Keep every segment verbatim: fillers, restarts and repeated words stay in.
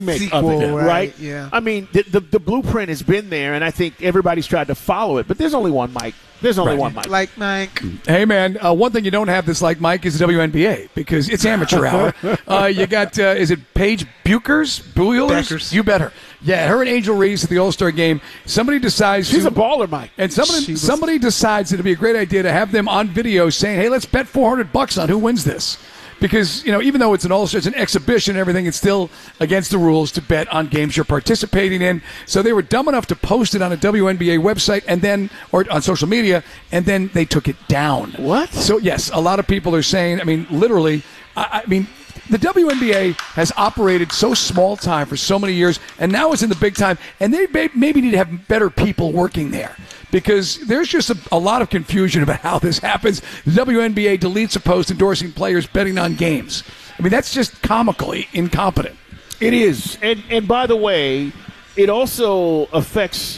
sequel, of it, right? right? Yeah. I mean, the, the the blueprint has been there, and I think everybody's tried to follow it. But there's only one Mike. There's only Right. one Mike. Like Mike. Hey, man, uh, one thing you don't have that's like Mike is the W N B A because it's amateur hour. Uh, you got, uh, is it Paige Buchers? Buellers? Beckers. You better. Yeah, her and Angel Reese at the All-Star game. Somebody decides She's to, a baller, Mike. And somebody She was- somebody decides it'd be a great idea to have them on video saying, hey, let's bet four hundred bucks on who wins this. Because, you know, even though it's an all-star, it's an exhibition and everything, it's still against the rules to bet on games you're participating in. So they were dumb enough to post it on a W N B A website and then, or on social media, and then they took it down. What? So, yes, a lot of people are saying, I mean, literally, I, I mean, the W N B A has operated so small time for so many years, and now it's in the big time, and they may, maybe need to have better people working there. Because there's just a, a lot of confusion about how this happens. The W N B A deletes a post endorsing players betting on games. I mean, that's just comically incompetent. It is. And and by the way, it also affects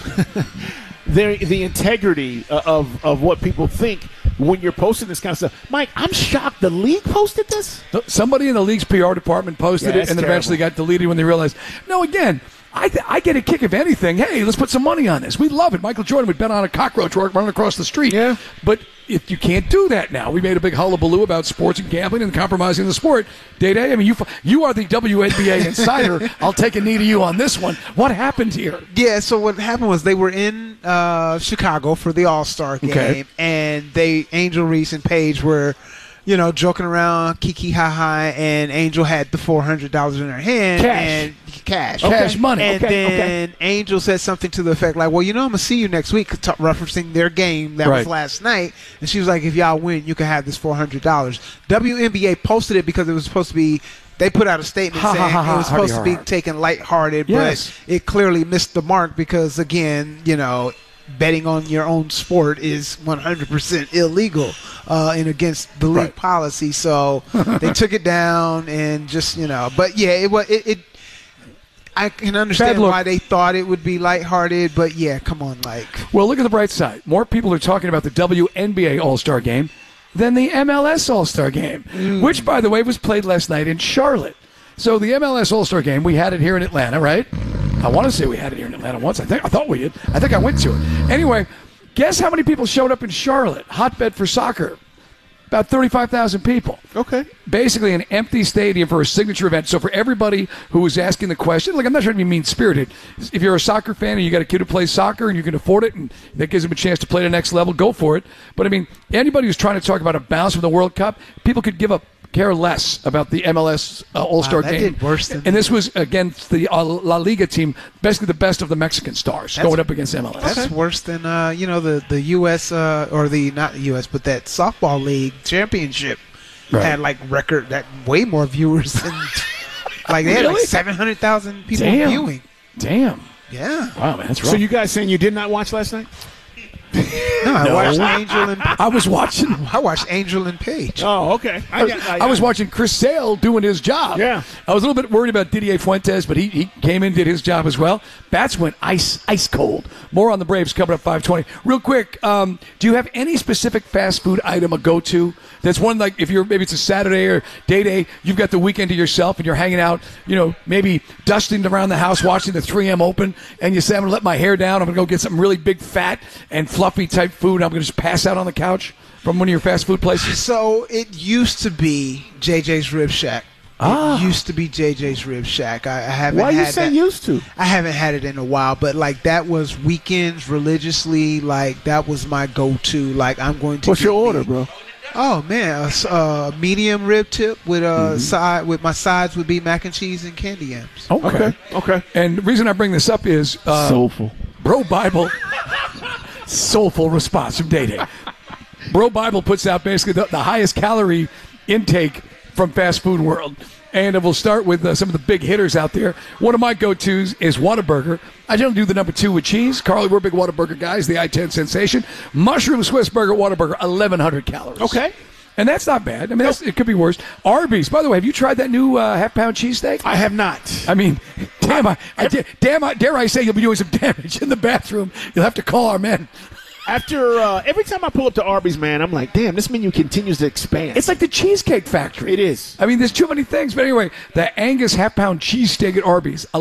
their, the integrity of, of what people think when you're posting this kind of stuff. Mike, I'm shocked the league posted this. Somebody in the league's P R department posted Yeah, it that's and then terrible. eventually got deleted when they realized, no, again, I, th- I get a kick if anything. Hey, let's put some money on this. We love it. Michael Jordan would bet on a cockroach running across the street. Yeah. But if you can't do that now, we made a big hullabaloo about sports and gambling and compromising the sport. Day-Day, I mean, you you are the W N B A insider. I'll take a knee to you on this one. What happened here? Yeah, so what happened was they were in uh, Chicago for the All-Star game, Okay. and they Angel Reese and Paige were, you know, joking around, kiki ha ha, and Angel had the four hundred dollars in her hand. Cash. And cash. Cash money. And Okay, then okay. Angel said something to the effect like, well, you know, I'm going to see you next week, t- referencing their game that Right. was last night. And she was like, if y'all win, you can have this four hundred dollars. W N B A posted it because it was supposed to be, they put out a statement Ha, ha, saying ha, ha, it was supposed hardy to be har. taken lighthearted, Yes. but it clearly missed the mark because, again, you know, betting on your own sport is one hundred percent illegal uh, and against the league Right. policy. So they took it down and just, you know, but yeah, it was, it, it I can understand look. why they thought it would be lighthearted, but yeah, come on, like. Well, look at the bright side. More people are talking about the W N B A All-Star Game than the M L S All-Star Game, which, by the way, was played last night in Charlotte. So the M L S All-Star Game, we had it here in Atlanta, right? I want to say we had it here in Atlanta once. I think I thought we did. I think I went to it. Anyway, guess how many people showed up in Charlotte? Hotbed for soccer. About thirty-five thousand people. Okay. Basically an empty stadium for a signature event. So for everybody who was asking the question, like I'm not trying to be mean-spirited. If you're a soccer fan and you got a kid who plays soccer and you can afford it and that gives him a chance to play the next level, go for it. But I mean, anybody who's trying to talk about a bounce from the World Cup, people could give up care less about the M L S uh, All-Star Wow, that game. did worse than- and this was against the uh, La Liga team, basically the best of the Mexican stars That's- going up against M L S. That's worse than uh, you know the the U S uh, or the not the U S but that softball league championship Right. had like record that way more viewers than like they had Really? like seven hundred thousand people Damn. viewing. Damn. Yeah, Wow, man, that's rough. So you guys saying you did not watch last night? no, I No. watched Angel and I was watching. I watched Angel and Paige. Oh, okay. I, got- I, I was watching Chris Sale doing his job. Yeah. I was a little bit worried about Didier Fuentes, but he, he came in, did his job as well. Bats went ice ice cold. More on the Braves coming up five twenty. Real quick, um, do you have any specific fast food item a go-to? That's one like if you're maybe it's a Saturday or day day, you've got the weekend to yourself and you're hanging out, you know, maybe dusting around the house, watching the three M Open, and you say, I'm going to let my hair down. I'm going to go get some really big, fat, and fluffy type food. I'm going to just pass out on the couch from one of your fast food places. So it used to be J J's Rib Shack. Ah. It used to be J J's Rib Shack. I, I haven't. Why you had say that. used to? I haven't had it in a while, but like that was weekends religiously. Like that was my go-to. Like I'm going to. What's get your me- order, bro? Oh man, a s- uh, medium rib tip with uh side with my sides would be mac and cheese and candy yams. Okay. Okay. And the reason I bring this up is uh, Soulful. Bro Bible, soulful response from Day Day. Bro Bible puts out basically the, the highest calorie intake from fast food world. And we'll start with uh, some of the big hitters out there. One of my go-tos is Whataburger. I generally do the number two with cheese. Carly, we're big Whataburger guys, the I ten sensation. Mushroom Swiss burger Whataburger, eleven hundred calories. Okay. And that's not bad. I mean, that's, it could be worse. Arby's, by the way, have you tried that new uh, half-pound cheesesteak? I have not. I mean, damn, I, I, damn, I, dare I say you'll be doing some damage in the bathroom. You'll have to call our men. After uh, every time I pull up to Arby's, man, I'm like, damn, this menu continues to expand. It's like the Cheesecake Factory. It is. I mean, there's too many things. But anyway, the Angus half-pound cheesesteak at Arby's.